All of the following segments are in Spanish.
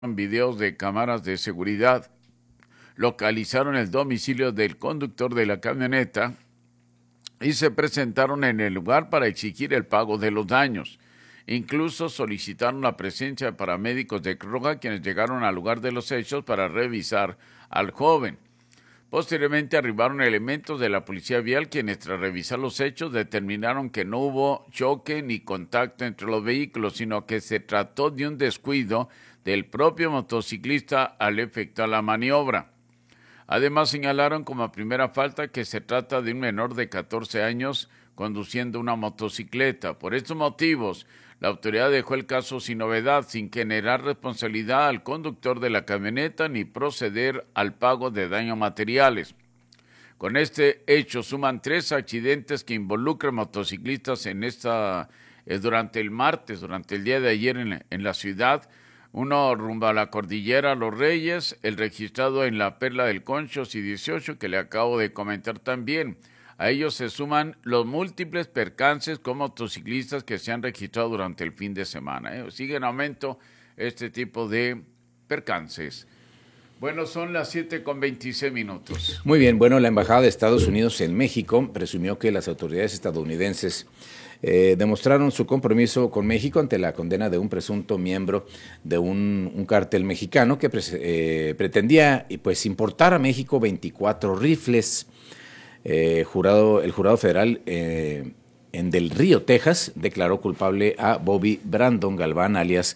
videos de cámaras de seguridad localizaron el domicilio del conductor de la camioneta y se presentaron en el lugar para exigir el pago de los daños. Incluso solicitaron la presencia de paramédicos de Cruz Roja, quienes llegaron al lugar de los hechos para revisar al joven. Posteriormente arribaron elementos de la policía vial, quienes tras revisar los hechos determinaron que no hubo choque ni contacto entre los vehículos, sino que se trató de un descuido del propio motociclista al efectuar la maniobra. Además señalaron como primera falta que se trata de un menor de 14 años conduciendo una motocicleta. Por estos motivos, la autoridad dejó el caso sin novedad, sin generar responsabilidad al conductor de la camioneta ni proceder al pago de daños materiales. Con este hecho suman 3 accidentes que involucran motociclistas durante el día de ayer en la ciudad. Uno rumbo a la cordillera Los Reyes, el registrado en la Perla del Conchos y 18 que le acabo de comentar también. A ellos se suman los múltiples percances con motociclistas que se han registrado durante el fin de semana. Sigue en aumento este tipo de percances. Bueno, son las 7:26. Muy bien, bueno, la Embajada de Estados Unidos en México presumió que las autoridades estadounidenses demostraron su compromiso con México ante la condena de un presunto miembro de un cártel mexicano que pretendía pues importar a México 24 rifles. El jurado federal en Del Río, Texas, declaró culpable a Bobby Brandon Galván, alias,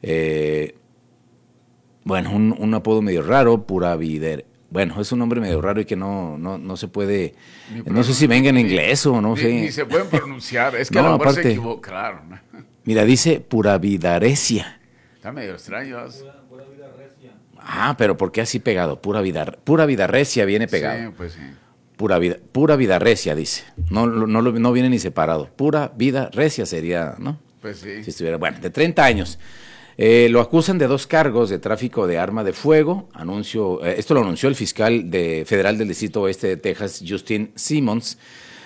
un apodo medio raro, Pura Vida. Bueno, es un nombre medio raro y que no se puede, no sé si venga en inglés o no sé. Ni se pueden pronunciar, es que no, a lo mejor se equivocaron. Mira, dice Pura Vidarecia. Está medio extraño. Pura Vida Recia. Ah, pero ¿por qué así pegado? Pura Vida Recia viene pegado. Sí, pues sí. Pura vida recia, dice. No viene ni separado. Pura vida recia sería, ¿no? Pues sí. Si estuviera, bueno, de 30 años. Lo acusan de 2 cargos de tráfico de arma de fuego. Esto lo anunció el fiscal federal del Distrito Oeste de Texas, Justin Simmons.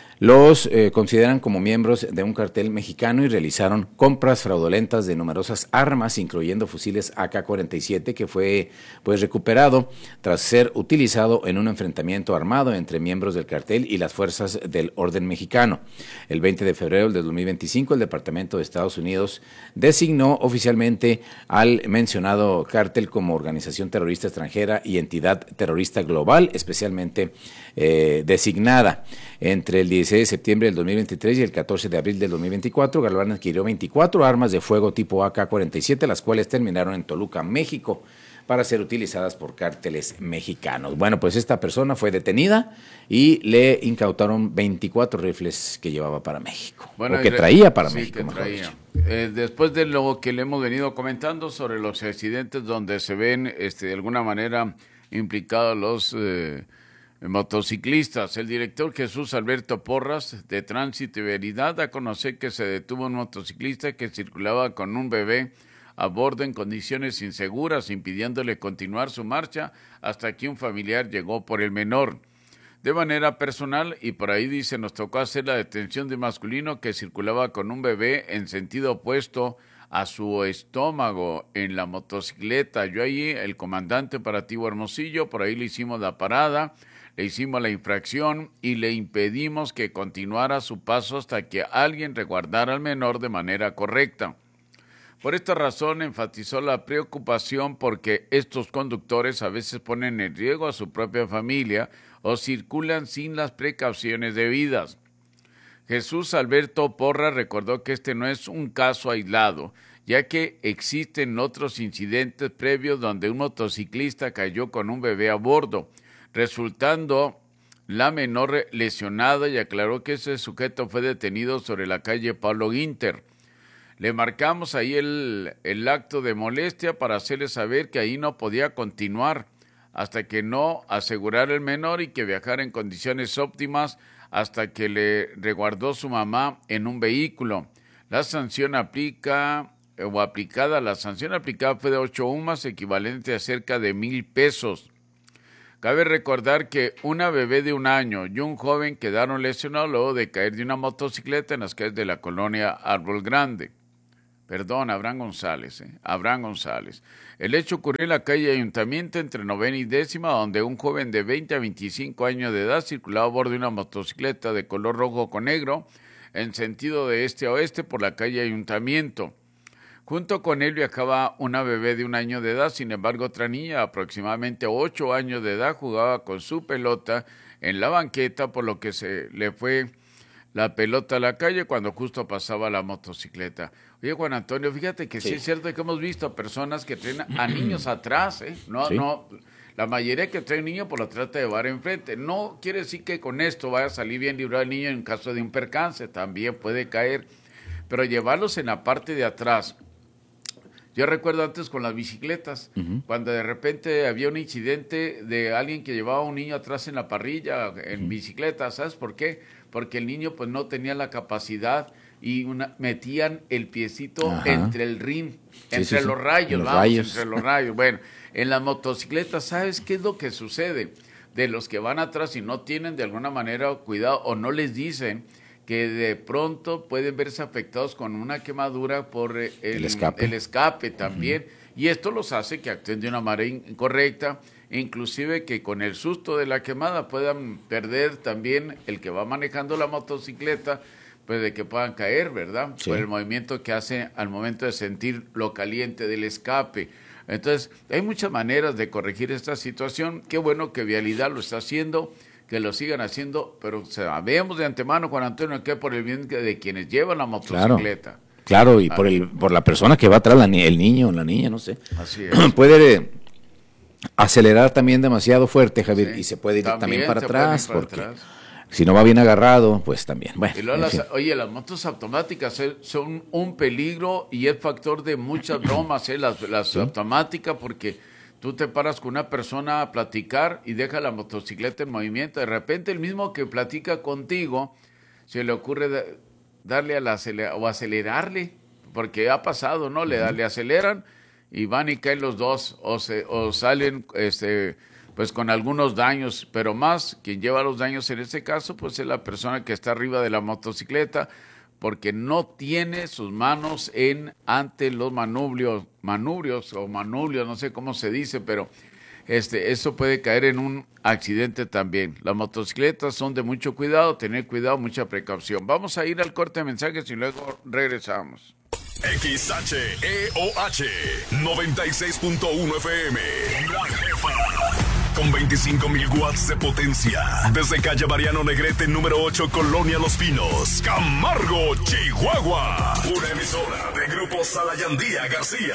Los consideran como miembros de un cartel mexicano y realizaron compras fraudulentas de numerosas armas, incluyendo fusiles AK-47, que fue pues recuperado tras ser utilizado en un enfrentamiento armado entre miembros del cartel y las fuerzas del orden mexicano. El 20 de febrero del 2025, el Departamento de Estados Unidos designó oficialmente al mencionado cartel como organización terrorista extranjera y entidad terrorista global, especialmente designada. Entre el 16 de septiembre del 2023 y el 14 de abril del 2024, Galván adquirió 24 armas de fuego tipo AK-47, las cuales terminaron en Toluca, México, para ser utilizadas por cárteles mexicanos. Bueno, pues esta persona fue detenida y le incautaron 24 rifles que llevaba para México, o que traía para México, mejor dicho. Después de lo que le hemos venido comentando sobre los accidentes donde se ven de alguna manera implicados los motociclistas, el director Jesús Alberto Porras de Tránsito y Vialidad da a conocer que se detuvo un motociclista que circulaba con un bebé a bordo en condiciones inseguras, impidiéndole continuar su marcha hasta que un familiar llegó por el menor. De manera personal, y por ahí dice, nos tocó hacer la detención de un masculino que circulaba con un bebé en sentido opuesto a su estómago en la motocicleta. Yo ahí, el comandante operativo Hermosillo, por ahí le hicimos la parada, le hicimos la infracción y le impedimos que continuara su paso hasta que alguien resguardara al menor de manera correcta. Por esta razón enfatizó la preocupación porque estos conductores a veces ponen en riesgo a su propia familia o circulan sin las precauciones debidas. Jesús Alberto Porras recordó que este no es un caso aislado, ya que existen otros incidentes previos donde un motociclista cayó con un bebé a bordo, resultando la menor lesionada, y aclaró que ese sujeto fue detenido sobre la calle Pablo Guinter. Le marcamos ahí el acto de molestia para hacerle saber que ahí no podía continuar hasta que no asegurara el menor y que viajara en condiciones óptimas hasta que le resguardó su mamá en un vehículo. La sanción aplicada fue de 8 UMAS, equivalente a cerca de 1,000 pesos. Cabe recordar que una bebé de 1 año y un joven quedaron lesionados luego de caer de una motocicleta en las calles de la colonia Árbol Grande. Perdón, Abraham González, Abraham González. El hecho ocurrió en la calle Ayuntamiento entre 9ª y 10ª, donde un joven de 20 a 25 años de edad circulaba a bordo de una motocicleta de color rojo con negro en sentido de este a oeste por la calle Ayuntamiento. Junto con él viajaba una bebé de 1 año de edad, sin embargo otra niña de aproximadamente 8 años de edad jugaba con su pelota en la banqueta, por lo que se le fue la pelota a la calle cuando justo pasaba la motocicleta. Oye, Juan Antonio, fíjate que sí es cierto que hemos visto personas que traen a niños atrás, No, la mayoría que trae un niño pues lo trata de llevar enfrente. No quiere decir que con esto vaya a salir bien librado el niño en caso de un percance, también puede caer, pero llevarlos en la parte de atrás. Yo recuerdo antes con las bicicletas, cuando de repente había un incidente de alguien que llevaba a un niño atrás en la parrilla, en bicicleta, ¿sabes por qué? Porque el niño pues no tenía la capacidad y metían el piecito entre el rin, entre los rayos. Entre los rayos. Bueno, en la motocicleta, ¿sabes qué es lo que sucede? De los que van atrás y no tienen de alguna manera cuidado o no les dicen que de pronto pueden verse afectados con una quemadura por el escape también. Y esto los hace que actúen de una manera incorrecta, inclusive que con el susto de la quemada puedan perder también el que va manejando la motocicleta, pues de que puedan caer, ¿verdad? Sí. Por el movimiento que hace al momento de sentir lo caliente del escape. Entonces, hay muchas maneras de corregir esta situación. Qué bueno que Vialidad lo está haciendo, que lo sigan haciendo, pero sabemos de antemano, Juan Antonio, que por el bien de quienes llevan la motocicleta. Claro, y por la persona que va atrás, el niño o la niña, no sé. Así es. Puede acelerar también demasiado fuerte, Javier, y se puede ir también para atrás, porque si no va bien agarrado, pues también. Bueno, y luego las motos automáticas son un peligro y es factor de muchas bromas, las automáticas, porque tú te paras con una persona a platicar y deja la motocicleta en movimiento. De repente el mismo que platica contigo se le ocurre darle o acelerarle, porque ha pasado, ¿no? Le aceleran y van y caen los dos o salen pues con algunos daños, pero más quien lleva los daños en este caso pues es la persona que está arriba de la motocicleta, porque no tiene sus manos ante los manubrios, no sé cómo se dice, pero eso puede caer en un accidente también. Las motocicletas son de mucho cuidado, tener cuidado, mucha precaución. Vamos a ir al corte de mensajes y luego regresamos. XHEOH 96.1 FM, La Jefa, con 25,000 watts de potencia. Desde calle Mariano Negrete, número 8, Colonia Los Pinos, Camargo, Chihuahua. Una emisora de Grupo Salayandía García.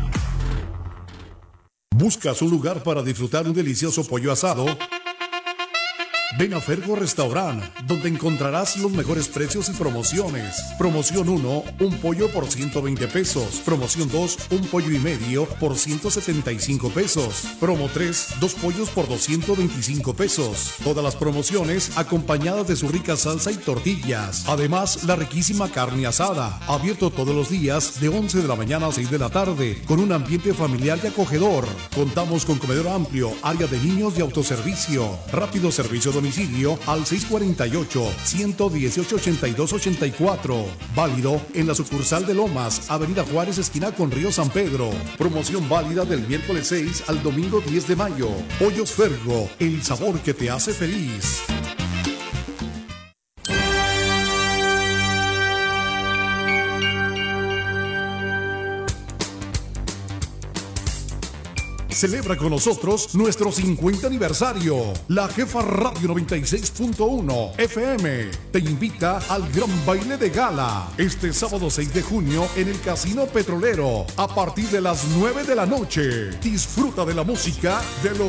¿Buscas un lugar para disfrutar un delicioso pollo asado? Ven a Fergo Restaurant, donde encontrarás los mejores precios y promociones. Promoción 1, un pollo por 120 pesos. Promoción 2, un pollo y medio por 175 pesos. Promo 3, 2 pollos por 225 pesos. Todas las promociones acompañadas de su rica salsa y tortillas. Además, la riquísima carne asada. Abierto todos los días de 11 de la mañana a 6 de la tarde, con un ambiente familiar y acogedor. Contamos con comedor amplio, área de niños y autoservicio. Rápido servicio domicilio al 648-118-8284. Válido en la sucursal de Lomas, Avenida Juárez, esquina con Río San Pedro. Promoción válida del miércoles 6 al domingo 10 de mayo. Pollos Fergo, el sabor que te hace feliz. Celebra con nosotros nuestro 50 aniversario. La Jefa Radio 96.1 FM te invita al gran baile de gala este sábado 6 de junio en el Casino Petrolero a partir de las 9 de la noche. Disfruta de la música de los